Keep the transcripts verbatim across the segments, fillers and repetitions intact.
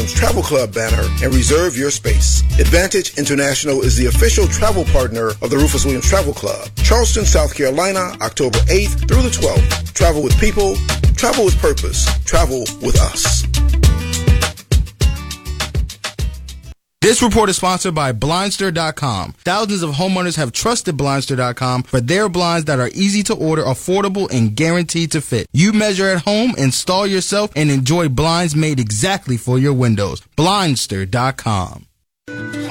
Williams Travel Club banner and reserve your space. Advantage International is the official travel partner of the Rufus Williams Travel Club. Charleston, South Carolina, October eighth through the twelfth. Travel with people, travel with purpose, travel with us. This report is sponsored by Blindster dot com. Thousands of homeowners have trusted Blindster dot com for their blinds that are easy to order, affordable, and guaranteed to fit. You measure at home, install yourself, and enjoy blinds made exactly for your windows. Blindster dot com. W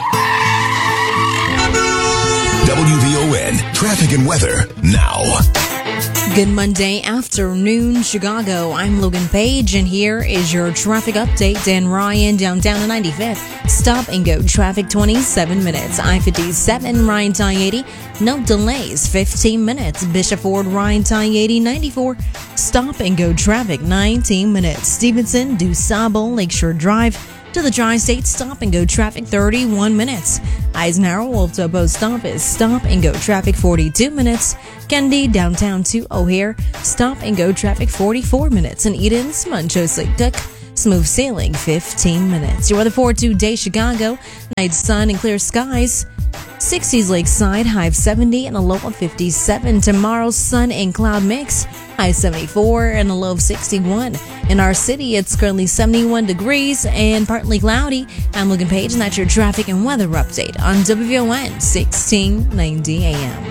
V O N Traffic and Weather now. Good Monday afternoon, Chicago. I'm Logan Page, and here is your traffic update. Dan Ryan, downtown to ninety-fifth. Stop and go traffic, twenty-seven minutes. I fifty-seven, Ryan to I eighty. No delays, fifteen minutes. Bishop Ford, Ryan to I eighty, ninety-four. Stop and go traffic, nineteen minutes. Stevenson, DuSable, Lakeshore Drive. To the Tri-State, stop and go traffic, thirty-one minutes. Eisenhower, Wolf to Post Office, stop and go traffic, forty-two minutes. Kennedy, downtown to O'Hare, stop and go traffic, forty-four minutes. And Eden's, Munchos Lake Cook, smooth sailing, fifteen minutes. Your weather for today, Chicago, night sun and clear skies. sixties Lakeside, high of seventy and a low of fifty-seven. Tomorrow, sun and cloud mix, high seventy-four and a low of sixty-one. In our city, it's currently seventy-one degrees and partly cloudy. I'm Logan Page, and that's your traffic and weather update on W V O N sixteen ninety A M.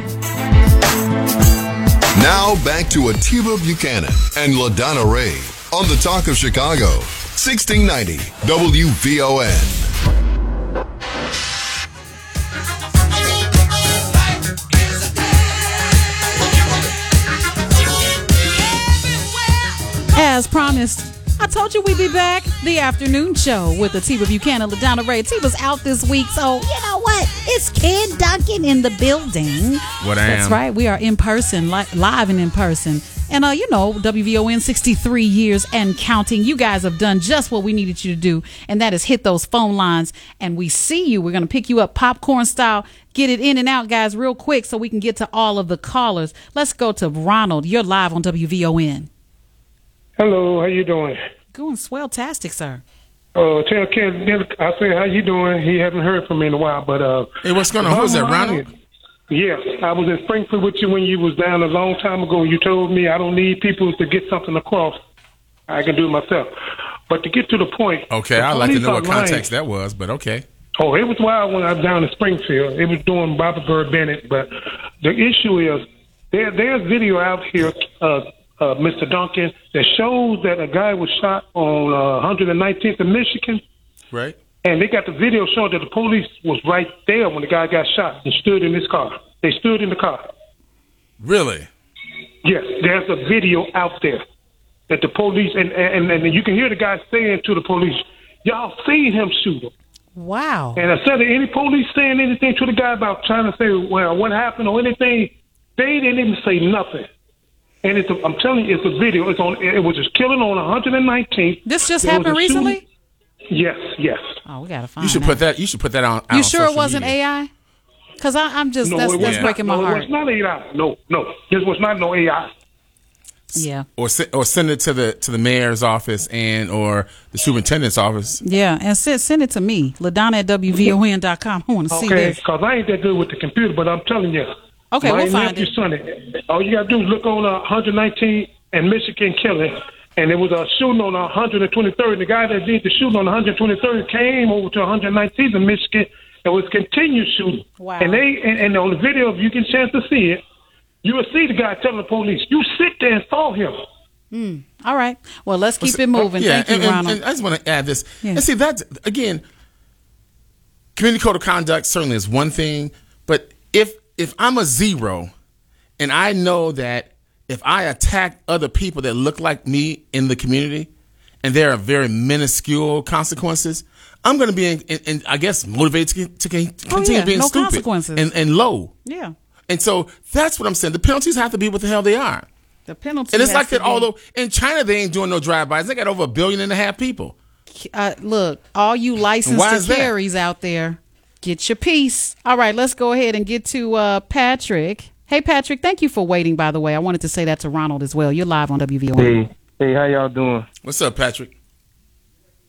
Now back to Atiba Buchanan and LaDonna Ray on the Talk of Chicago, sixteen ninety W V O N. As promised, I told you we'd be back. The afternoon show with Atiba Buchanan, LaDonna Ray. Atiba's out this week, so you know what? It's Ken Duncan in the building. What I am. That's right. We are in person, li- live and in person. And, uh, you know, W V O N, sixty-three years and counting. You guys have done just what we needed you to do, and that is hit those phone lines. And we see you. We're going to pick you up popcorn style. Get it in and out, guys, real quick so we can get to all of the callers. Let's go to Ronald. You're live on W V O N. Hello, how you doing? Going swell-tastic, sir. Uh, tell Ken, I say how you doing. He hasn't heard from me in a while, but uh. Hey, what's going on? Who's that, Ronald? Yes, I was in Springfield with you when you was down a long time ago. You told me I don't need people to get something across. I can do it myself. But to get to the point. Okay, I'd like to know what context that was, but okay. Oh, it was wild when I was down in Springfield. It was doing Robert Byrd Bennett, but the issue is there. There's video out here. Uh, Uh, Mister Duncan, that shows that a guy was shot on uh, one hundred nineteenth in Michigan. Right. And they got the video showing that the police was right there when the guy got shot and stood in his car. They stood in the car. Really? Yes, there's a video out there that the police, and, and, and you can hear the guy saying to the police, y'all seen him shoot him. Wow. And instead of any police saying anything to the guy about trying to say, well, what happened or anything, they didn't even say nothing. And it's a, I'm telling you, it's a video. It's on. It was just killing on one hundred nineteenth. This just it happened recently? Yes, yes. Oh, we gotta find. You should that. put that. You should put that on. You on sure it wasn't media. A I? Because I'm just no, that's, it that's was breaking not, my no, heart. It was not A I. No, no. This was not no A I. Yeah. Or or send it to the to the mayor's office and or the superintendent's office. Yeah, and send send it to me, LaDonna at W V O N dot com. I want to see Okay, this. because I ain't that good with the computer, but I'm telling you. Okay, my we'll find nephew, it. Sonny, all you got to do is look on uh, one hundred nineteenth and Michigan killing, and there was a shooting on one hundred twenty-third. And the guy that did the shooting on one hundred twenty-third came over to one hundred nineteenth in Michigan and was continued shooting. Wow. And they and, and on the video, if you get a chance to see it, you will see the guy telling the police, "You sit there and saw him." Mm. All right. Well, let's keep Well, it moving. Yeah, Thank you, and, and, Ronald. and I just want to add this. Yeah. And see, that, again, community code of conduct certainly is one thing, but if if I'm a zero and I know that if I attack other people that look like me in the community and there are very minuscule consequences, I'm going to be, in, in, in, I guess, motivated to, to continue oh, yeah. being no stupid consequences. and, and low. Yeah. And so that's what I'm saying. The penalties have to be what the hell they are. The penalty. And it's has like to that, be- although in China they ain't doing no drive-bys. They got over a billion and a half people. Uh, look, all you Why licensed is to that? carries out there, get your piece. All right, let's go ahead and get to uh, Patrick. Hey, Patrick, thank you for waiting, by the way. I wanted to say that to Ronald as well. You're live on W V O N. Hey, hey, how y'all doing? What's up, Patrick?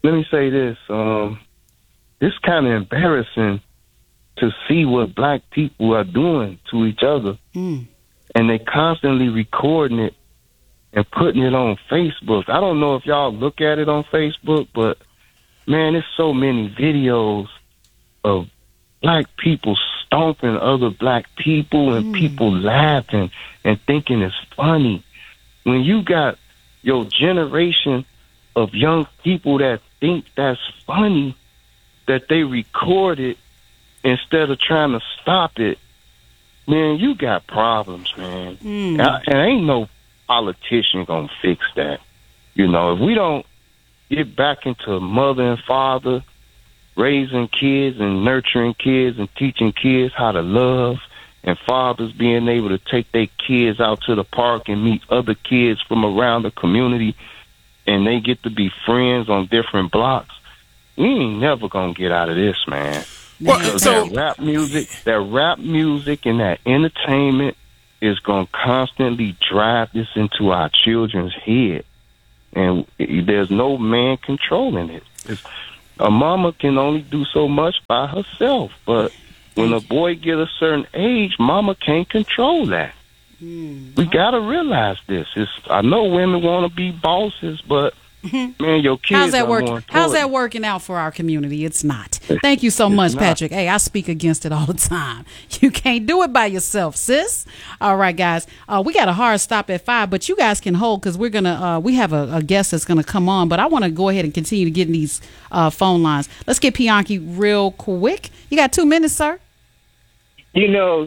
let me say this. Um, it's kind of embarrassing to see what black people are doing to each other. Mm. And they constantly recording it and putting it on Facebook. I don't know if y'all look at it on Facebook, but, man, there's so many videos of black people stomping other black people and mm. people laughing and thinking it's funny. When you got your generation of young people that think that's funny, that they record it instead of trying to stop it, man, you got problems, man. Mm. And, and ain't no politician gonna fix that. You know, if we don't get back into mother and father raising kids and nurturing kids and teaching kids how to love, and fathers being able to take their kids out to the park and meet other kids from around the community, and they get to be friends on different blocks, we ain't never gonna get out of this, man. Well, so that rap music, that rap music and that entertainment is gonna constantly drive this into our children's head, and there's no man controlling it. It's, a mama can only do so much by herself, but when a boy get a certain age, mama can't control that. Mm. We gotta realize this. It's, I know women want to be bosses, but man, your kids How's that are work? more How's that important. working out for our community? It's not. Thank you so It's much, not. Patrick. Hey, I speak against it all the time. You can't do it by yourself, sis. All right, guys. Uh, we got a hard stop at five, but you guys can hold because we're gonna. Uh, we have a, a guest that's gonna come on, but I want to go ahead and continue to get in these uh, phone lines. Let's get Pianki real quick. You got two minutes, sir. You know,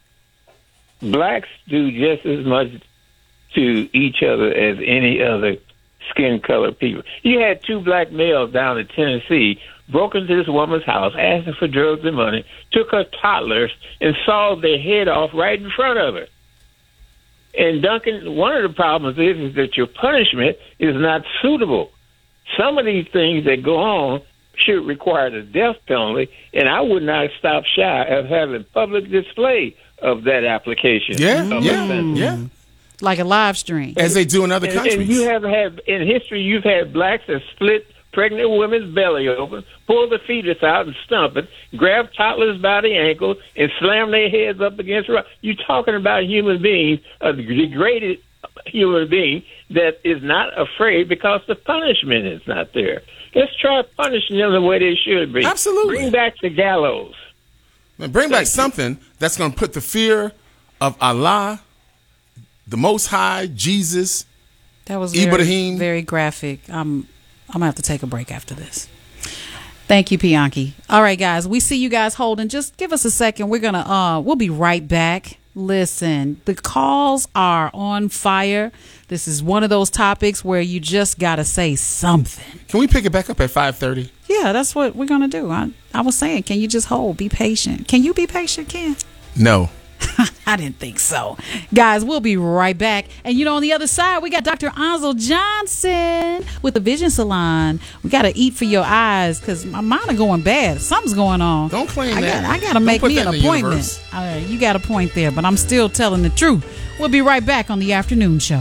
blacks do just as much to each other as any other skin color people. You had two black males down in Tennessee broke into this woman's house, asking for drugs and money, took her toddlers, and sawed their head off right in front of her. And Duncan, one of the problems is, is that your punishment is not suitable. Some of these things that go on should require the death penalty, and I would not stop shy of having public display of that application. Yeah, of yeah, offense. yeah. Like a live stream. As they do in other And, countries. and you have had, in history, you've had blacks that split pregnant women's belly open, pull the fetus out and stump it, grab toddlers by the ankle, and slam their heads up against rock. You're talking about human beings, a degraded human being that is not afraid because the punishment is not there. Let's try punishing them the way they should be. Absolutely. Bring back the gallows. Man, bring back something that's going to put the fear of Allah, the Most High, Jesus, That was very, Ibrahim. very graphic. I'm, I'm going to have to take a break after this. Thank you, Pianki. All right, guys, we see you guys holding. Just give us a second. We're going to, uh, we'll be right back. Listen, the calls are on fire. This is one of those topics where you just got to say something. Can we pick it back up at five thirty? Yeah, that's what we're going to do. I, I was saying, can you just hold? Be patient. Can you be patient, Ken? No. I didn't think so. Guys, we'll be right back. And, you know, on the other side, we got Doctor Ansel Johnson with the Vision Salon. We got to eat for your eyes because my mind are going bad. Something's going on. Don't claim I that. Got, I got to Don't make put me that an in the appointment. universe. All right, you got a point there, but I'm still telling the truth. We'll be right back on the afternoon show.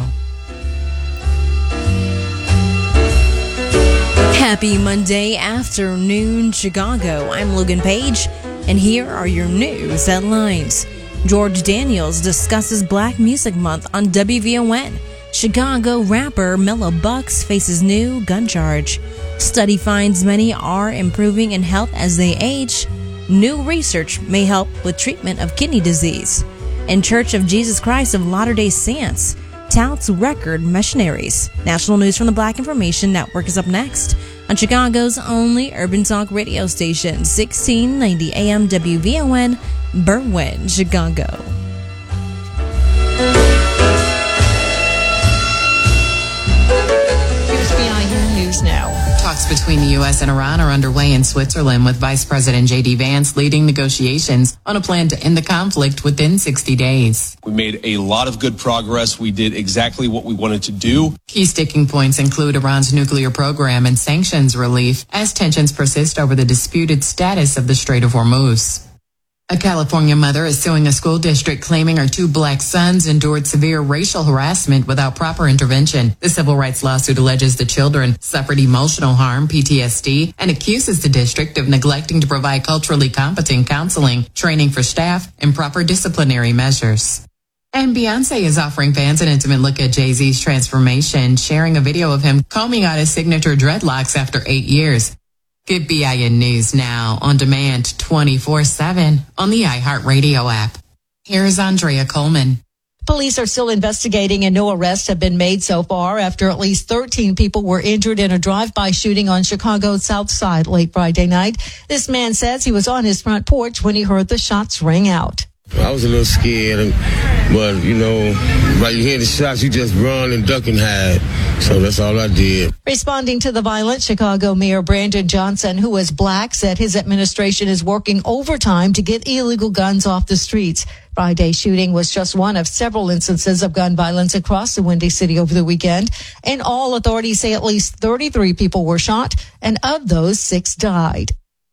Happy Monday afternoon, Chicago. I'm Logan Page, and here are your news headlines. George Daniels discusses Black Music Month on W V O N. Chicago rapper Mellow Bucks faces new gun charge. Study finds many are improving in health as they age. New research may help with treatment of kidney disease. And Church of Jesus Christ of Latter-day Saints touts record missionaries. National news from the Black Information Network is up next on Chicago's only urban talk radio station, sixteen ninety A M W V O N, Berwyn, Chicago. Here's B I U News Now. Talks between the U S and Iran are underway in Switzerland, with Vice President J D Vance leading negotiations on a plan to end the conflict within sixty days. We made a lot of good progress. We did exactly what we wanted to do. Key sticking points include Iran's nuclear program and sanctions relief as tensions persist over the disputed status of the Strait of Hormuz. A California mother is suing a school district claiming her two black sons endured severe racial harassment without proper intervention. The civil rights lawsuit alleges the children suffered emotional harm, P T S D, and accuses the district of neglecting to provide culturally competent counseling, training for staff, and proper disciplinary measures. And Beyonce is offering fans an intimate look at Jay-Z's transformation, sharing a video of him combing out his signature dreadlocks after eight years. Get B I N News now on demand twenty-four seven on the iHeartRadio app. Here's Andrea Coleman. Police are still investigating and no arrests have been made so far after at least thirteen people were injured in a drive-by shooting on Chicago's South Side late Friday night. This man says he was on his front porch when he heard the shots ring out. I was a little scared, but, you know, right, you hear the shots, you just run and duck and hide. So that's all I did. Responding to the violence, Chicago Mayor Brandon Johnson, who is black, said his administration is working overtime to get illegal guns off the streets. Friday's shooting was just one of several instances of gun violence across the Windy City over the weekend. In all, authorities say at least thirty-three people were shot, and of those, six died.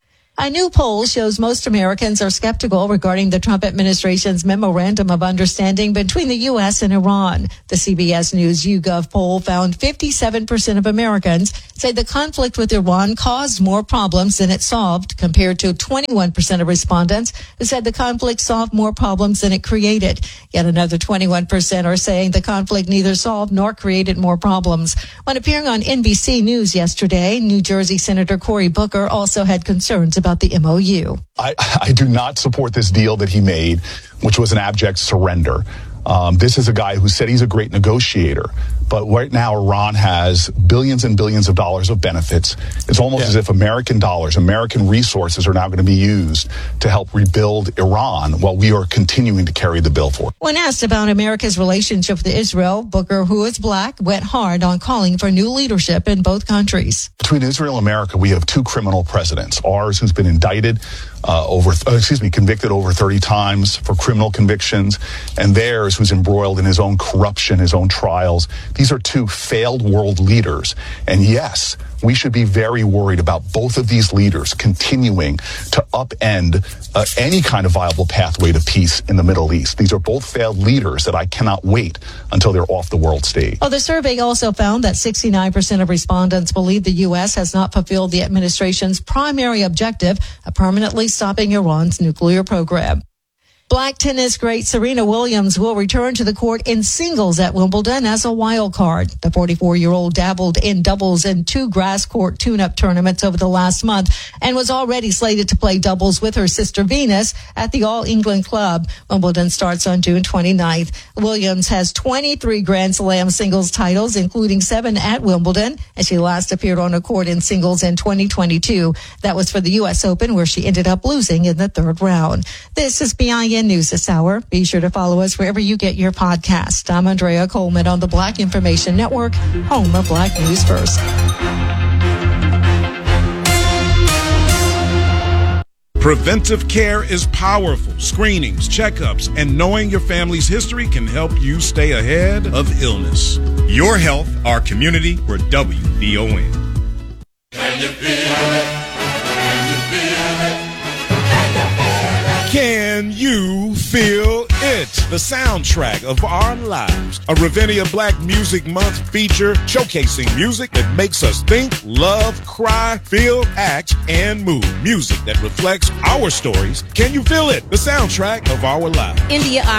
A new poll shows most Americans are skeptical regarding the Trump administration's memorandum of understanding between the U S and Iran. The C B S News YouGov poll found fifty-seven percent of Americans say the conflict with Iran caused more problems than it solved, compared to twenty-one percent of respondents who said the conflict solved more problems than it created. Yet another twenty-one percent are saying the conflict neither solved nor created more problems. When appearing on N B C News yesterday, New Jersey Senator Cory Booker also had concerns about the M O U. I, I do not support this deal that he made, which was an abject surrender. Um, this is a guy who said he's a great negotiator, but right now Iran has billions and billions of dollars of benefits. It's almost yeah. as if American dollars, American resources are now going to be used to help rebuild Iran while we are continuing to carry the bill for it. When asked about America's relationship with Israel, Booker, who is black, went hard on calling for new leadership in both countries. Between Israel and America, we have two criminal presidents. Ours, who's been indicted uh, over, uh, excuse me, convicted over thirty times for criminal convictions, and theirs, who's embroiled in his own corruption, his own trials. These are two failed world leaders. And yes, we should be very worried about both of these leaders continuing to upend uh, any kind of viable pathway to peace in the Middle East. These are both failed leaders that I cannot wait until they're off the world stage. Oh, the survey also found that sixty-nine percent of respondents believe the U S has not fulfilled the administration's primary objective of permanently stopping Iran's nuclear program. Black tennis great Serena Williams will return to the court in singles at Wimbledon as a wild card. The forty-four-year-old dabbled in doubles in two grass court tune-up tournaments over the last month and was already slated to play doubles with her sister Venus at the All England Club. Wimbledon starts on June twenty-ninth. Williams has twenty-three Grand Slam singles titles, including seven at Wimbledon, and she last appeared on a court in singles in twenty twenty-two. That was for the U S Open, where she ended up losing in the third round. This is B I N News this hour. Be sure to follow us wherever you get your podcast. I'm Andrea Coleman on the Black Information Network, home of Black News First. Preventive care is powerful. Screenings, checkups, and knowing your family's history can help you stay ahead of illness. Your health, our community, we're W V O N. Can you feel it? Can you feel it? Can you feel it? The soundtrack of our lives. A Ravinia Black Music Month feature showcasing music that makes us think, love, cry, feel, act, and move. Music that reflects our stories. Can you feel it? The soundtrack of our lives. India